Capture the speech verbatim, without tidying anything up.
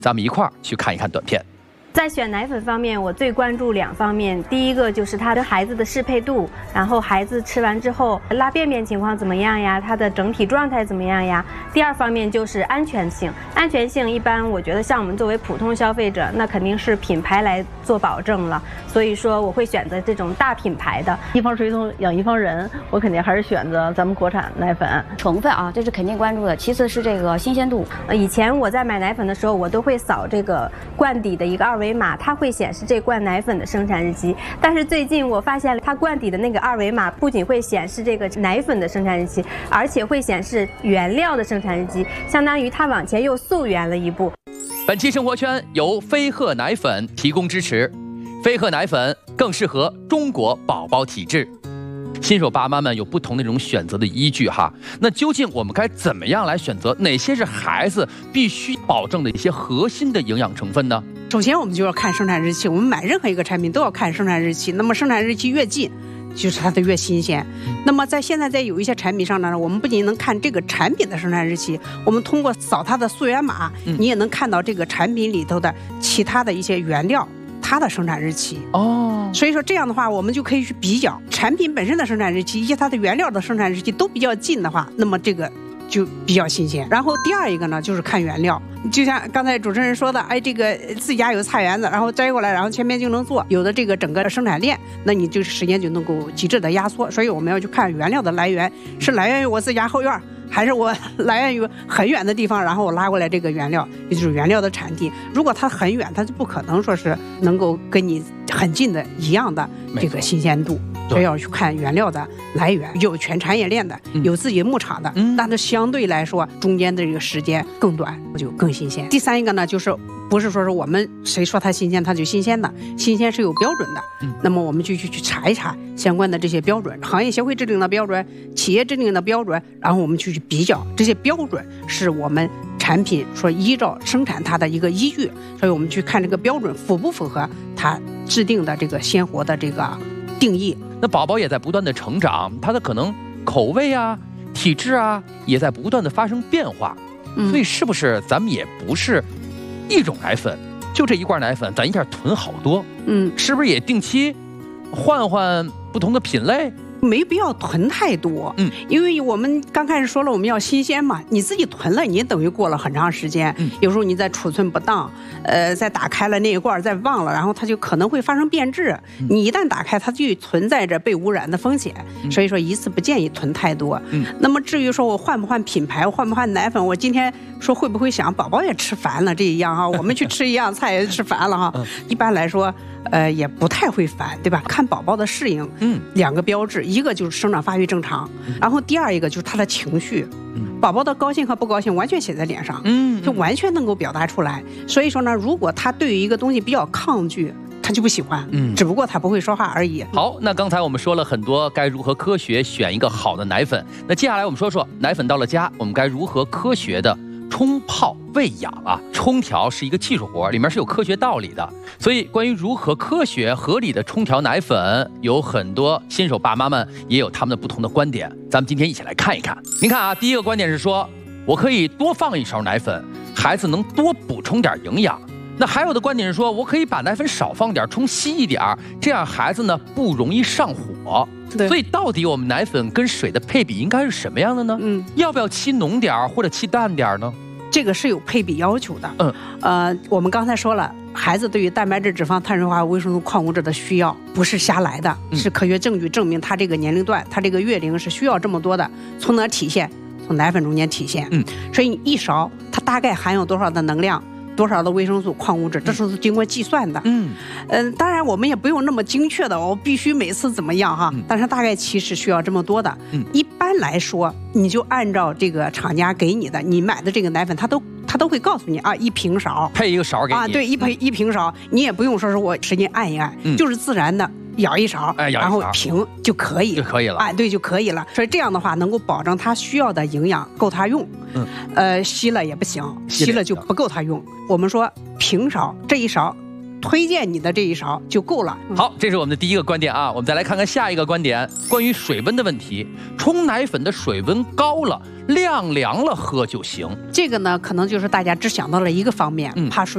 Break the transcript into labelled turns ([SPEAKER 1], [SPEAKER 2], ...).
[SPEAKER 1] 咱们一块儿去看一看短片。
[SPEAKER 2] 在选奶粉方面，我最关注两方面。第一个就是它跟孩子的适配度，然后孩子吃完之后拉便便情况怎么样呀？它的整体状态怎么样呀？第二方面就是安全性。安全性一般，我觉得像我们作为普通消费者，那肯定是品牌来做保证了。所以说，我会选择这种大品牌的。
[SPEAKER 3] 一方水土养一方人，我肯定还是选择咱们国产奶粉。
[SPEAKER 4] 成分啊，这是肯定关注的。其次是这个新鲜度。
[SPEAKER 2] 呃，以前我在买奶粉的时候，我都会扫这个罐底的一个二维码，它会显示这罐奶粉的生产日期。但是最近我发现它罐底的那个二维码不仅会显示这个奶粉的生产日期，而且会显示原料的生产日期，相当于它往前又溯源了一步。
[SPEAKER 1] 本期生活圈由飞鹤奶粉提供支持，飞鹤奶粉更适合中国宝宝体质。新手爸妈们有不同的这种选择的依据哈，那究竟我们该怎么样来选择哪些是孩子必须保证的一些核心的营养成分呢？
[SPEAKER 5] 首先我们就要看生产日期，我们买任何一个产品都要看生产日期，那么生产日期越近就是它的越新鲜。那么在现在在有一些产品上呢，我们不仅能看这个产品的生产日期，我们通过扫它的溯源码，你也能看到这个产品里头的其他的一些原料它的生产日期哦，所以说这样的话，我们就可以去比较产品本身的生产日期以及它的原料的生产日期都比较近的话，那么这个就比较新鲜。然后第二一个呢，就是看原料，就像刚才主持人说的，哎，这个自己家有菜园子，然后摘过来，然后前面就能做，有的这个整个生产链，那你就时间就能够极致的压缩。所以我们要去看原料的来源，是来源于我自己家后院，还是我来源于很远的地方，然后我拉过来这个原料，也就是原料的产地。如果它很远，它就不可能说是能够跟你很近的一样的这个新鲜度，所以要去看原料的来源，有全产业链的，有自己牧场的，嗯、但是相对来说中间的这个时间更短，就更新鲜。第三一个呢，就是不是说是我们谁说它新鲜它就新鲜的，新鲜是有标准的，嗯、那么我们就去去查一查相关的这些标准，行业协会制定的标准，企业制定的标准，然后我们去去比较这些标准是我们产品说依照生产它的一个依据，所以我们去看这个标准符不符合它制定的这个鲜活的这个定义。
[SPEAKER 1] 那宝宝也在不断的成长，他的可能口味啊、体质啊也在不断的发生变化，嗯、所以是不是咱们也不是一种奶粉，就这一罐奶粉咱一下囤好多，嗯，是不是也定期换换不同的品类？
[SPEAKER 5] 没必要囤太多，嗯，因为我们刚开始说了我们要新鲜嘛，你自己囤了，你等于过了很长时间，嗯，有时候你在储存不当，呃，再打开了那一罐再忘了，然后它就可能会发生变质，嗯、你一旦打开，它就存在着被污染的风险，嗯、所以说一次不建议囤太多。嗯，那么至于说我换不换品牌，换不换奶粉，我今天说会不会想，宝宝也吃烦了这一样哈，我们去吃一样菜也吃烦了哈，嗯、一般来说。呃，也不太会烦，对吧？看宝宝的适应，嗯，两个标志，一个就是生长发育正常，嗯、然后第二一个就是他的情绪，嗯，宝宝的高兴和不高兴完全写在脸上，嗯，就完全能够表达出来。所以说呢，如果他对于一个东西比较抗拒，他就不喜欢，嗯，只不过他不会说话而已。
[SPEAKER 1] 好，那刚才我们说了很多该如何科学选一个好的奶粉，那接下来我们说说奶粉到了家，我们该如何科学的冲泡喂养啊，冲调是一个技术活，里面是有科学道理的。所以关于如何科学合理的冲调奶粉，有很多新手爸妈们也有他们的不同的观点，咱们今天一起来看一看。您看啊，第一个观点是说，我可以多放一勺奶粉，孩子能多补充点营养。那还有的观点是说，我可以把奶粉少放点，冲稀一点，这样孩子呢不容易上火。所以到底我们奶粉跟水的配比应该是什么样的呢？嗯，要不要沏浓点或者沏淡点呢？
[SPEAKER 5] 这个是有配比要求的。嗯，呃，我们刚才说了，孩子对于蛋白质、脂肪、碳水化合物、维生素、矿物质的需要不是瞎来的，嗯、是科学证据证明他这个年龄段、他这个月龄是需要这么多的。从哪体现？从奶粉中间体现。嗯，所以一勺它大概含有多少的能量？多少的维生素、矿物质，这是经过计算的。嗯，嗯、呃，当然我们也不用那么精确的，我必须每次怎么样哈？嗯、但是大概其实需要这么多的。嗯，一般来说，你就按照这个厂家给你的，你买的这个奶粉，它都它都会告诉你啊，一平勺
[SPEAKER 1] 配一个勺给你
[SPEAKER 5] 啊，对，一配一平勺，你也不用说是我使劲按一按，嗯、就是自然的。舀一勺，哎，然后平就可以，
[SPEAKER 1] 就可以了。
[SPEAKER 5] 哎，对，就可以了。所以这样的话，能够保证他需要的营养够他用。嗯，呃，稀了也不行，稀了就不够他用。我们说平勺这一勺，推荐你的这一勺就够了。
[SPEAKER 1] 好，这是我们的第一个观点啊。我们再来看看下一个观点，关于水温的问题。冲奶粉的水温高了，晾凉了喝就行。
[SPEAKER 5] 这个呢，可能就是大家只想到了一个方面，嗯、怕水。